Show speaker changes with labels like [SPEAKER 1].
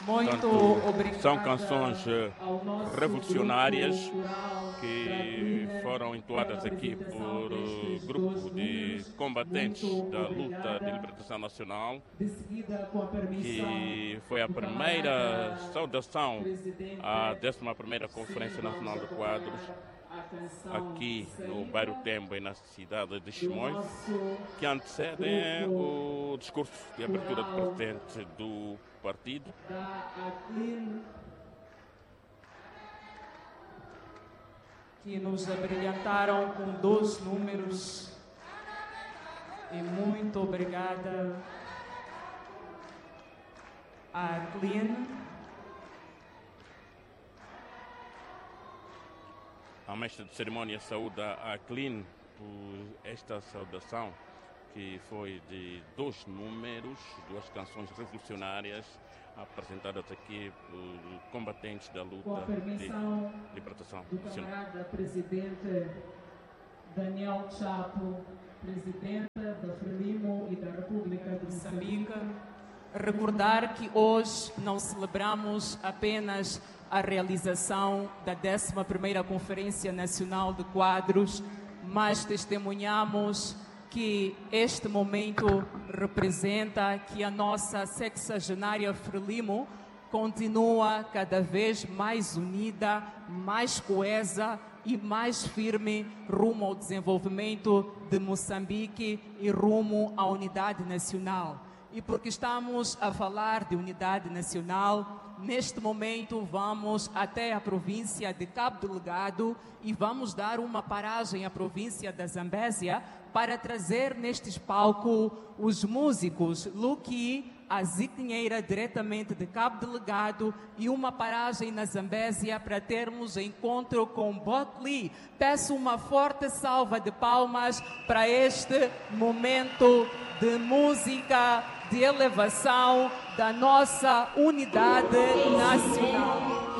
[SPEAKER 1] Muito obrigada.
[SPEAKER 2] São canções revolucionárias que foram entoadas aqui por grupo de combatentes da luta de libertação nacional, que foi a primeira saudação à 11ª Conferência Nacional de Quadros, aqui no bairro Tembo e na cidade de Chimões, que antecedem o discurso de abertura do presidente do partido.
[SPEAKER 1] Que nos abrilhantaram com 2 números. E muito obrigada à Clean.
[SPEAKER 2] A mestra de cerimônia saúda a Clean por esta saudação, que foi de 2 números, 2 canções revolucionárias apresentadas aqui por combatentes da luta de libertação
[SPEAKER 1] do
[SPEAKER 2] nacional.
[SPEAKER 1] camarada presidente Daniel Chapo, presidente da Frelimo e da República de Moçambique. Recordar que hoje não celebramos apenas a realização da 11ª Conferência Nacional de Quadros, mas testemunhamos que este momento representa que a nossa 60ª Frelimo continua cada vez mais unida, mais coesa e mais firme rumo ao desenvolvimento de Moçambique e rumo à unidade nacional. E porque estamos a falar de unidade nacional, neste momento vamos até a província de Cabo Delgado e vamos dar uma paragem à província da Zambésia para trazer nestes palcos os músicos Luki, a Zitinheira, diretamente de Cabo Delgado, e uma paragem na Zambésia para termos encontro com Botli. Peço uma forte salva de palmas para este momento de música, de elevação da nossa unidade nacional.